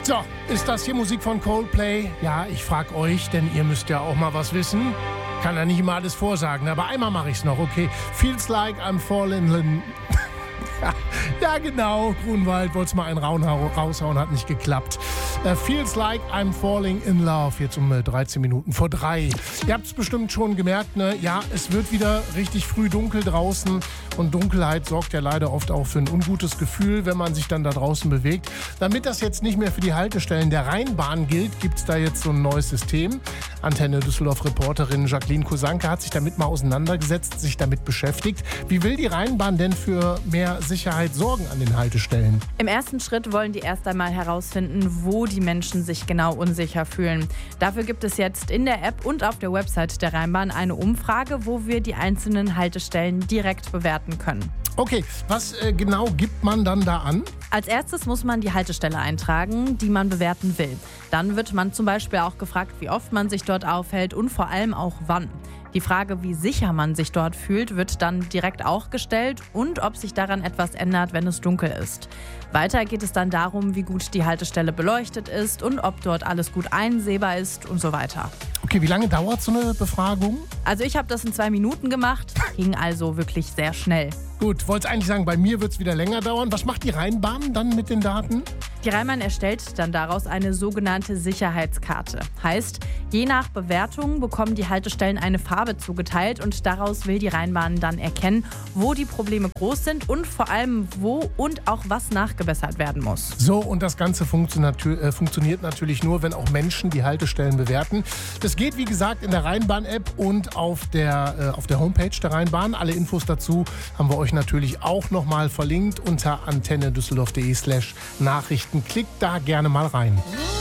So, ist das hier Musik von Coldplay? Ja, ich frag euch, denn ihr müsst ja auch mal was wissen. Kann ja nicht immer alles vorsagen, aber einmal mache ich's noch, okay. Feels like I'm falling in... Ja, genau, Grunwald wollte mal einen raushauen, hat nicht geklappt. Feels like I'm falling in love, jetzt um 13 Minuten vor 3. Ihr habt es bestimmt schon gemerkt, ne? Ja, es wird wieder richtig früh dunkel draußen und Dunkelheit sorgt ja leider oft auch für ein ungutes Gefühl, wenn man sich dann da draußen bewegt. Damit das jetzt nicht mehr für die Haltestellen der Rheinbahn gilt, gibt es da jetzt so ein neues System. Antenne Düsseldorf-Reporterin Jacqueline Kosanke hat sich damit mal auseinandergesetzt, sich damit beschäftigt. Wie will die Rheinbahn denn für mehr Sicherheit sorgen an den Haltestellen? Im ersten Schritt wollen die erst einmal herausfinden, wo die Menschen sich genau unsicher fühlen. Dafür gibt es jetzt in der App und auf der Website der Rheinbahn eine Umfrage, wo wir die einzelnen Haltestellen direkt bewerten können. Okay, was genau gibt man dann da an? Als erstes muss man die Haltestelle eintragen, die man bewerten will. Dann wird man zum Beispiel auch gefragt, wie oft man sich dort aufhält und vor allem auch wann. Die Frage, wie sicher man sich dort fühlt, wird dann direkt auch gestellt und ob sich daran etwas ändert, wenn es dunkel ist. Weiter geht es dann darum, wie gut die Haltestelle beleuchtet ist und ob dort alles gut einsehbar ist und so weiter. Okay, wie lange dauert so eine Befragung? Also ich habe das in 2 Minuten gemacht, ging also wirklich sehr schnell. Gut, wollte eigentlich sagen, bei mir wird es wieder länger dauern. Was macht die Rheinbahn dann mit den Daten? Die Rheinbahn erstellt dann daraus eine sogenannte Sicherheitskarte. Heißt, je nach Bewertung bekommen die Haltestellen eine Farbe zugeteilt und daraus will die Rheinbahn dann erkennen, wo die Probleme groß sind und vor allem wo und auch was nachgebessert werden muss. So, und das Ganze funktioniert natürlich nur, wenn auch Menschen die Haltestellen bewerten. Das geht, wie gesagt, in der Rheinbahn-App und auf der Homepage der Rheinbahn. Alle Infos dazu haben wir euch natürlich auch nochmal verlinkt unter antennedüsseldorf.de/Nachrichten. Klickt da gerne mal rein.